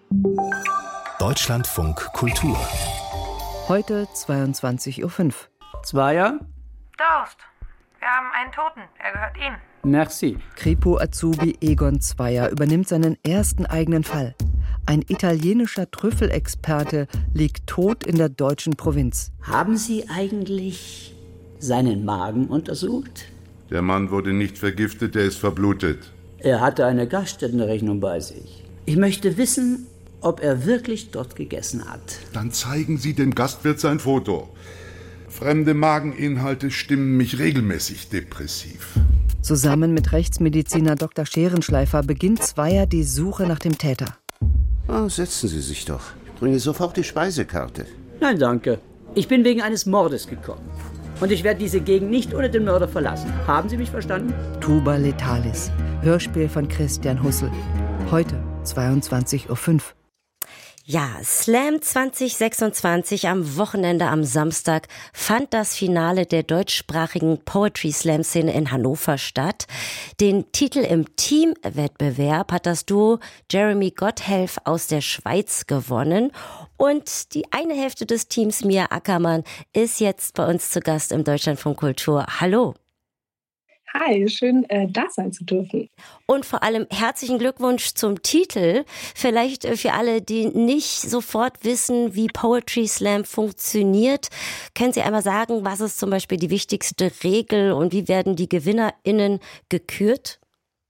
Deutschlandfunk Kultur. Heute 22.05 Uhr. Zweier? Durst. Wir haben einen Toten. Er gehört Ihnen. Merci. Kripo-Azubi Egon Zweier übernimmt seinen ersten eigenen Fall. Ein italienischer Trüffelexperte liegt tot in der deutschen Provinz. Haben Sie eigentlich seinen Magen untersucht? Der Mann wurde nicht vergiftet, er ist verblutet. Er hatte eine Gaststättenrechnung bei sich. Ich möchte wissen, ob er wirklich dort gegessen hat. Dann zeigen Sie dem Gastwirt sein Foto. Fremde Mageninhalte stimmen mich regelmäßig depressiv. Zusammen mit Rechtsmediziner Dr. Scherenschleifer beginnt Zweier die Suche nach dem Täter. Oh, setzen Sie sich doch. Ich bringe sofort die Speisekarte. Nein, danke. Ich bin wegen eines Mordes gekommen. Und ich werde diese Gegend nicht ohne den Mörder verlassen. Haben Sie mich verstanden? Tuba Letalis. Hörspiel von Christian Hussel. Heute 22.05 Uhr. Ja, Slam 2026 am Wochenende am Samstag fand das Finale der deutschsprachigen Poetry Slam Szene in Hannover statt. Den Titel im Teamwettbewerb hat das Duo Jeremy Gotthelf aus der Schweiz gewonnen. Und die eine Hälfte des Teams, Mia Ackermann, ist jetzt bei uns zu Gast im Deutschlandfunk Kultur. Hallo. Hi, schön, da sein zu dürfen. Und vor allem herzlichen Glückwunsch zum Titel. Vielleicht für alle, die nicht sofort wissen, wie Poetry Slam funktioniert, können Sie einmal sagen, was ist zum Beispiel die wichtigste Regel und wie werden die GewinnerInnen gekürt?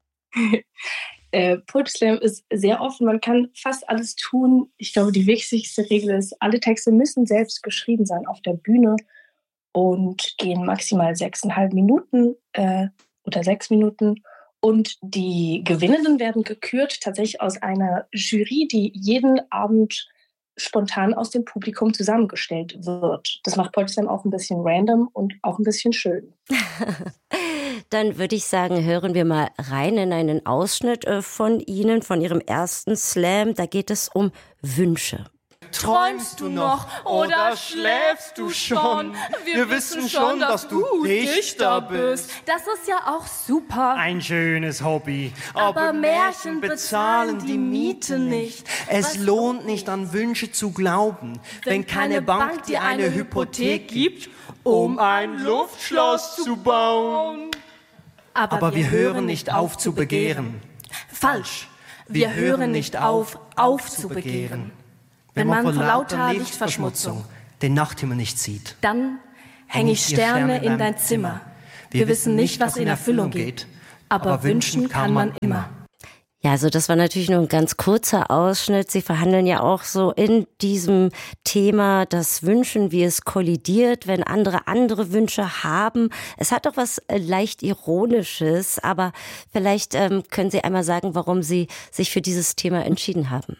Poetry Slam ist sehr offen, man kann fast alles tun. Ich glaube, die wichtigste Regel ist, alle Texte müssen selbst geschrieben sein auf der Bühne und gehen maximal 6,5 Minuten oder 6 Minuten. Und die Gewinnenden werden gekürt tatsächlich aus einer Jury, die jeden Abend spontan aus dem Publikum zusammengestellt wird. Das macht Poetry Slam auch ein bisschen random und auch ein bisschen schön. Dann würde ich sagen, hören wir mal rein in einen Ausschnitt von Ihnen, von Ihrem ersten Slam. Da geht es um Wünsche. Träumst du noch oder schläfst du schon? Wir wissen schon, dass du Dichter bist. Das ist ja auch super. Ein schönes Hobby. Aber Märchen bezahlen die Miete nicht. Es lohnt nicht, an Wünsche zu glauben, wenn keine Bank dir eine Hypothek gibt, um ein Luftschloss zu bauen. Aber wir hören nicht auf zu begehren. Falsch. Wir hören nicht auf aufzubegehren. Wenn man vor lauter Lichtverschmutzung den Nachthimmel nicht sieht, dann hänge ich Sterne in dein Zimmer. Wir wissen nicht, was in Erfüllung geht, aber wünschen kann man immer. Ja, also das war natürlich nur ein ganz kurzer Ausschnitt. Sie verhandeln ja auch so in diesem Thema das Wünschen, wie es kollidiert, wenn andere Wünsche haben. Es hat doch was leicht Ironisches, aber vielleicht können Sie einmal sagen, warum Sie sich für dieses Thema entschieden haben.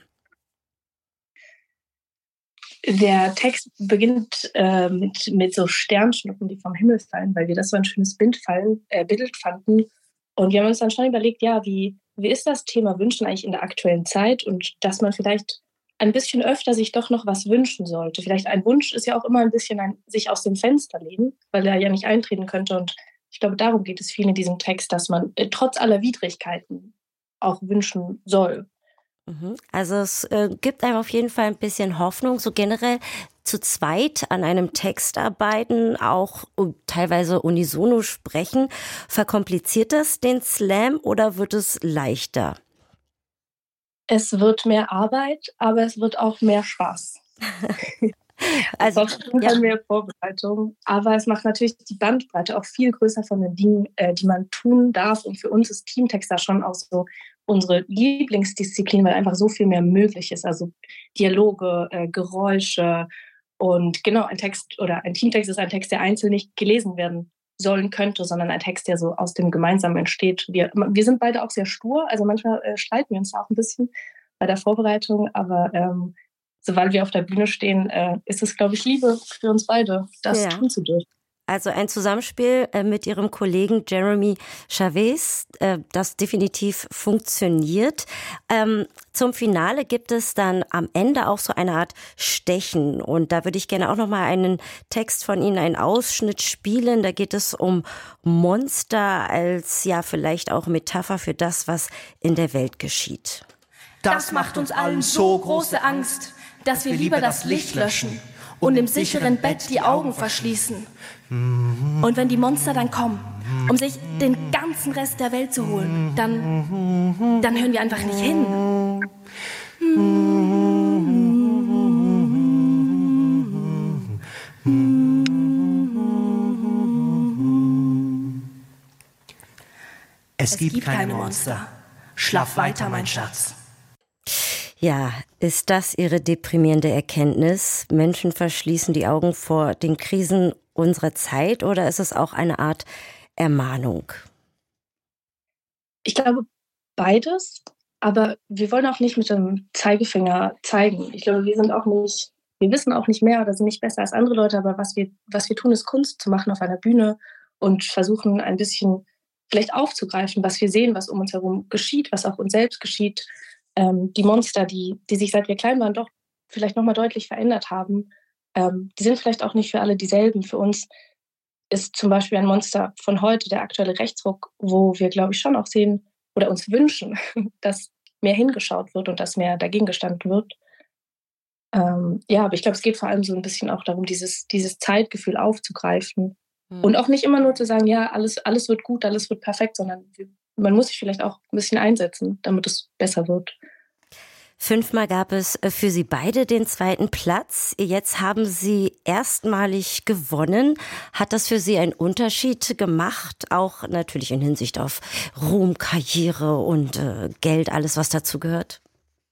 Der Text beginnt mit so Sternschnuppen, die vom Himmel fallen, weil wir das so ein schönes Bild fanden. Und wir haben uns dann schon überlegt, ja, wie ist das Thema Wünschen eigentlich in der aktuellen Zeit und dass man vielleicht ein bisschen öfter sich doch noch was wünschen sollte. Vielleicht ein Wunsch ist ja auch immer ein bisschen sich aus dem Fenster lehnen, weil er ja nicht eintreten könnte. Und ich glaube, darum geht es viel in diesem Text, dass man trotz aller Widrigkeiten auch wünschen soll. Also es gibt einem auf jeden Fall ein bisschen Hoffnung, so generell zu zweit an einem Text arbeiten, auch teilweise unisono sprechen. Verkompliziert das den Slam oder wird es leichter? Es wird mehr Arbeit, aber es wird auch mehr Spaß. Also mehr Vorbereitung, aber es macht natürlich die Bandbreite auch viel größer von den Dingen, die man tun darf. Und für uns ist Teamtext da schon auch so unsere Lieblingsdisziplin, weil einfach so viel mehr möglich ist. Also Dialoge, Geräusche und genau, ein Text oder ein Teamtext ist ein Text, der einzeln nicht gelesen werden sollen könnte, sondern ein Text, der so aus dem Gemeinsamen entsteht. Wir sind beide auch sehr stur, also manchmal streiten wir uns auch ein bisschen bei der Vorbereitung, aber sobald wir auf der Bühne stehen, ist es, glaube ich, Liebe für uns beide, das tun zu dürfen. Also ein Zusammenspiel mit Ihrem Kollegen Jeremy Chavez, das definitiv funktioniert. Zum Finale gibt es dann am Ende auch so eine Art Stechen. Und da würde ich gerne auch noch mal einen Text von Ihnen, einen Ausschnitt spielen. Da geht es um Monster als ja vielleicht auch Metapher für das, was in der Welt geschieht. Das macht uns allen so große Angst, dass wir lieber das Licht löschen und im sicheren Bett die Augen verschließen. Und wenn die Monster dann kommen, um sich den ganzen Rest der Welt zu holen, dann hören wir einfach nicht hin. Es gibt keine Monster. Schlaf weiter, mein Schatz. Ja, ist das Ihre deprimierende Erkenntnis? Menschen verschließen die Augen vor den Krisen unserer Zeit, oder ist es auch eine Art Ermahnung? Ich glaube beides, aber wir wollen auch nicht mit dem Zeigefinger zeigen. Ich glaube, wir wissen auch nicht mehr oder sind nicht besser als andere Leute, aber was wir tun, ist Kunst zu machen auf einer Bühne und versuchen ein bisschen vielleicht aufzugreifen, was wir sehen, was um uns herum geschieht, was auch uns selbst geschieht. Die Monster, die sich seit wir klein waren doch vielleicht nochmal deutlich verändert haben, die sind vielleicht auch nicht für alle dieselben. Für uns ist zum Beispiel ein Monster von heute der aktuelle Rechtsruck, wo wir, glaube ich, schon auch sehen oder uns wünschen, dass mehr hingeschaut wird und dass mehr dagegen gestanden wird. Aber ich glaube, es geht vor allem so ein bisschen auch darum, dieses Zeitgefühl aufzugreifen. Und auch nicht immer nur zu sagen, ja, alles wird gut, alles wird perfekt, sondern man muss sich vielleicht auch ein bisschen einsetzen, damit es besser wird. 5-mal gab es für Sie beide den 2. Platz. Jetzt haben Sie erstmalig gewonnen. Hat das für Sie einen Unterschied gemacht? Auch natürlich in Hinsicht auf Ruhm, Karriere und Geld, alles, was dazu gehört?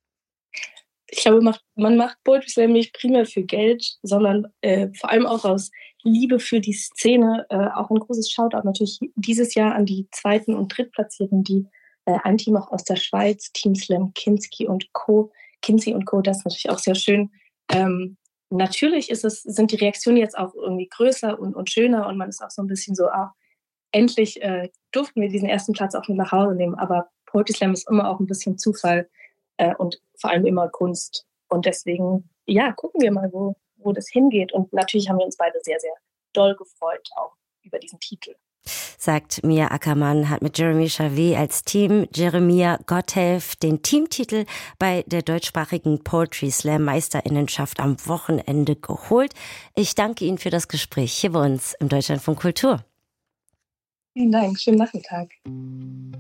Ich glaube, man macht Poetry Slam nicht primär für Geld, sondern vor allem auch aus Liebe für die Szene. Auch ein großes Shoutout natürlich dieses Jahr an die 2. und 3. Platzierten, die ein Team auch aus der Schweiz, Team Slam Kinski und Co. Das ist natürlich auch sehr schön. Natürlich sind die Reaktionen jetzt auch irgendwie größer und schöner und man ist auch so ein bisschen so, endlich durften wir diesen 1. Platz auch mit nach Hause nehmen. Aber Poetry Slam ist immer auch ein bisschen Zufall und vor allem immer Kunst. Und deswegen, gucken wir mal, wo das hingeht. Und natürlich haben wir uns beide sehr, sehr doll gefreut, auch über diesen Titel. Sagt Mia Ackermann, hat mit Jeremy Charvet als Team Jeremia Gotthelf den Teamtitel bei der deutschsprachigen Poetry Slam Meisterinnenschaft am Wochenende geholt. Ich danke Ihnen für das Gespräch hier bei uns im Deutschlandfunk Kultur. Vielen Dank, schönen Nachmittag.